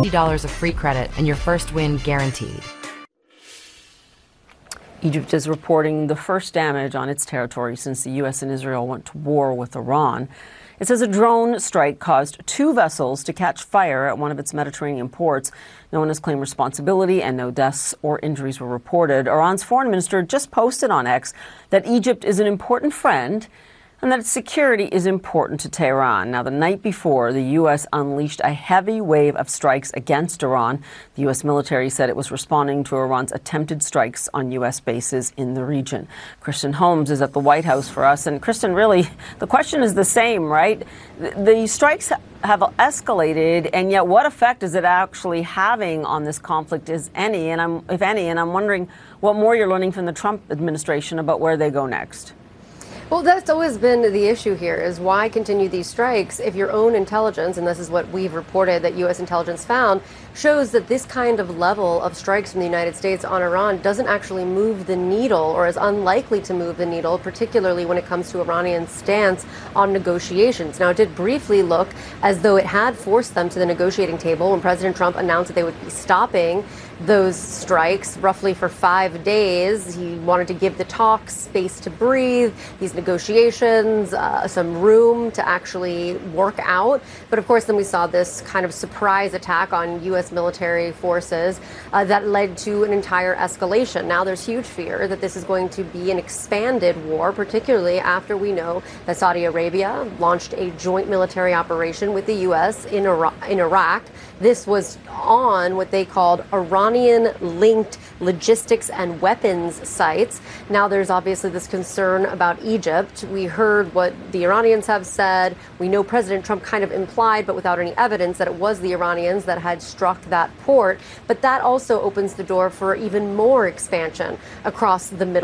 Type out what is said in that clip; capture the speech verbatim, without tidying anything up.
fifty dollars of free credit and your first win guaranteed. Egypt is reporting the first damage on its territory since the U S and Israel went to war with Iran. It says a drone strike caused two vessels to catch fire at one of its Mediterranean ports. No one has claimed responsibility and no deaths or injuries were reported. Iran's foreign minister just posted on X that Egypt is an important friend and that its security is important to Tehran. Now, the night before, the U S unleashed a heavy wave of strikes against Iran. The U S military said it was responding to Iran's attempted strikes on U S bases in the region. Kristen Holmes is at the White House for us. And Kristen, really, the question is the same, right? The strikes have escalated, and yet what effect is it actually having on this conflict, is any, and I'm, if any? And I'm wondering what more you're learning from the Trump administration about where they go next. Well, that's always been the issue here, is why continue these strikes if your own intelligence, and this is what we've reported that U S intelligence found, shows that this kind of level of strikes from the United States on Iran doesn't actually move the needle, or is unlikely to move the needle, particularly when it comes to Iranian stance on negotiations. Now, it did briefly look as though it had forced them to the negotiating table when President Trump announced that they would be stopping those strikes roughly for five days. He wanted to give the talks space to breathe, these negotiations, uh, some room to actually work out. But of course, then we saw this kind of surprise attack on U S military forces uh, that led to an entire escalation. Now there's huge fear that this is going to be an expanded war, particularly after we know that Saudi Arabia launched a joint military operation with the U S in Iraq. In Iraq. This was on what they called Iranian-linked logistics and weapons sites. Now there's obviously this concern about Egypt. We heard what the Iranians have said. We know President Trump kind of implied, but without any evidence, that it was the Iranians that had struck that port. But that also opens the door for even more expansion across the Middle